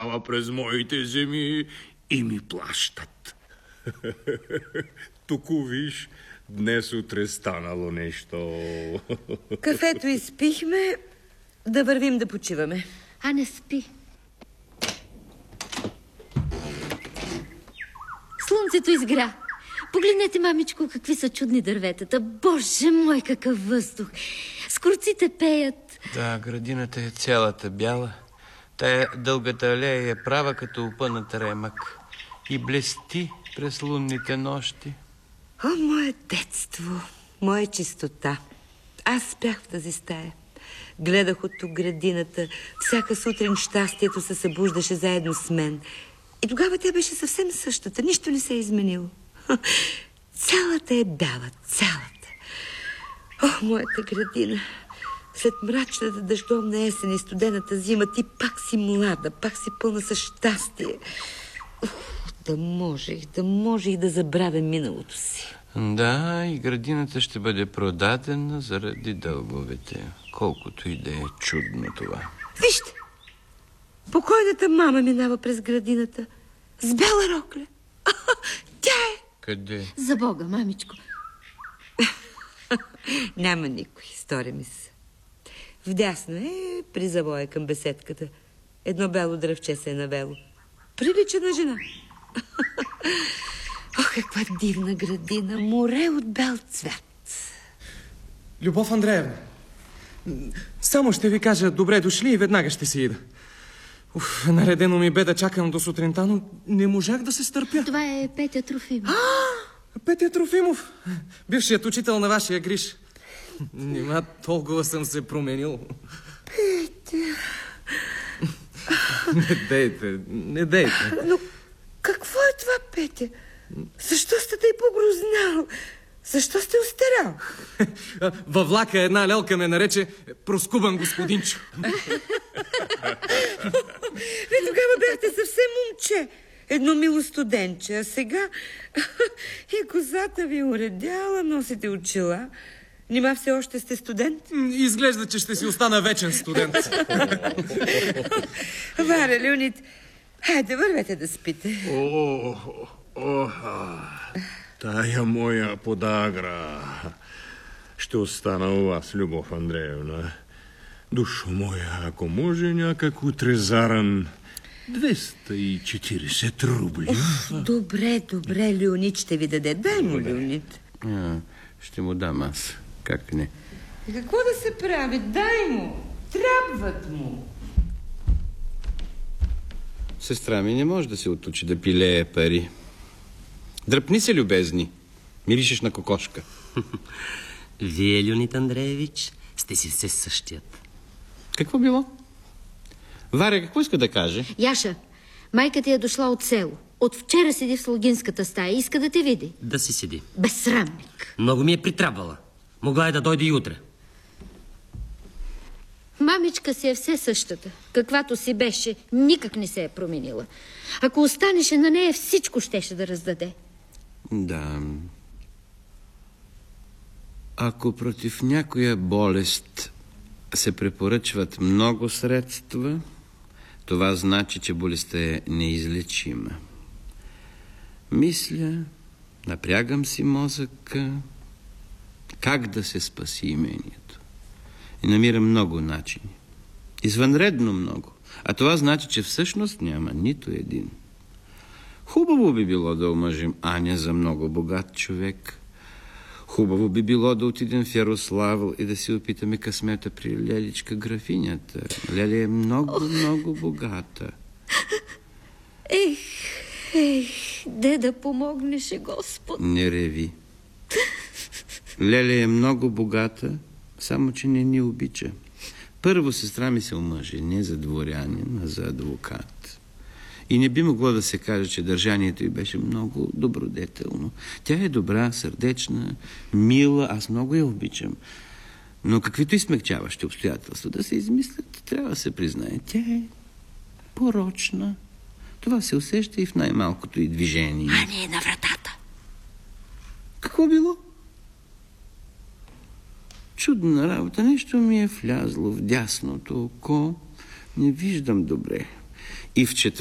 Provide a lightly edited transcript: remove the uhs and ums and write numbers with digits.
минава през моите земи и ми плащат. Туку виж, днес утре станало нещо. Кафето изпихме, да вървим да почиваме. А не спи. Слънцето изгря. Погледнете, мамичко, какви са чудни дърветата. Боже мой, какъв въздух. Скорците пеят. Да, градината е цялата бяла. Тая дългата алея е права като опънат ремък и блести през лунните нощи. О, мое детство, моя чистота. Аз спях в тази стая. Гледах от тук градината. Всяка сутрин щастието се събуждаше заедно с мен. И тогава тя беше съвсем същата. Нищо не се е изменило. Цялата е бяла, цялата. О, моята градина. След мрачната дъждовна есен и студената зима ти пак си млада, пак си пълна със щастие. Да можех да забравя миналото си. Да, и градината ще бъде продадена заради дълговете. Колкото и да е чудно това. Вижте! Покойната мама минава през градината с бяла рокля. Тя е! Къде? За Бога, мамичко. Няма никой, стори ми се. Вдясно е при завоя към беседката. Едно бяло дръвче се е навело. Прилича на жена. Ох, каква дивна градина. Море от бял цвят. Любов Андреевна, само ще ви кажа добре дошли и веднага ще си ида. Наредено ми бе да чакам до сутринта, но не можах да се стърпя. Това е Петя Трофимов. Петя Трофимов, бившият учител на вашия Гриш. Нима толкова съм се променил. Петя... Не дейте. Но какво е това, Петя? Защо сте тъй погрознал? Защо сте остарял? Във влака една лелка ме нарече проскубан господинчо. Вие тогава бяхте съвсем момче. Едно мило студенче, а сега и козата ви уредяла, носите очила. Нима все още сте студент? Изглежда, че ще си остана вечен студент. Валя, Леонид, хайде, вървете да спите. Тая моя подагра ще остана у вас, Любов Андреевна. Душо моя, ако може някак утре заран 240 рубли. Добре, Леонид ще ви даде. Дай му, Леонид. Ще му дам аз. Как не? Какво да се прави? Дай му. Трябват му. Сестра ми не може да се отучи да пилее пари. Дръпни се, любезни. Миришеш на кокошка. Вие, Леонид Андреевич, сте си все същият. Какво било? Варя, какво иска да каже? Яша, майка ти е дошла от село. От вчера седи в слугинската стая. Иска да те види. Да си седи. Безсрамник. Много ми е притрябвала. Могла е да дойде и утре. Мамичка си е все същата. Каквато си беше, никак не се е променила. Ако останеше на нея, всичко щеше да раздаде. Да. Ако против някоя болест се препоръчват много средства, това значи, че болестта е неизлечима. Мисля, напрягам си мозъка, как да се спаси имението. И намирам много начини. Извънредно много. А това значи, че всъщност няма нито един. Хубаво би било да омъжим Аня за много богат човек. Хубаво би било да отидем в Ярославъл и да си опитаме късмета при Леличка графинята. Леля е много богата. Ех, де да помогнеше Господ. Не реви. Леля е много богата, само че не ни обича. Първо сестра ми се омъжи не за дворянин, а за адвокат. И не би могло да се каже, че държанието й беше много добродетелно. Тя е добра, сърдечна, мила, аз много я обичам. Но каквито и смекчаващи обстоятелства да се измислят, трябва да се признае. Тя е порочна. Това се усеща и в най-малкото и движение. А не е на вратата. Какво било? Чудна работа. Нещо ми е влязло в дясното око. Не виждам добре. И в